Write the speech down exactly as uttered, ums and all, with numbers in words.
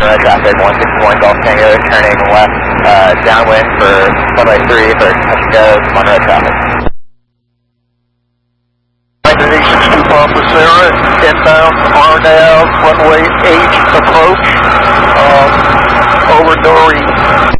Monroe traffic, one sixty-one Golf Tango, turning left uh, downwind for runway three for touch and go, Monroe traffic. eight sixty-two Papa Sarah, inbound Arnell, runway eight approach, um, over Dory.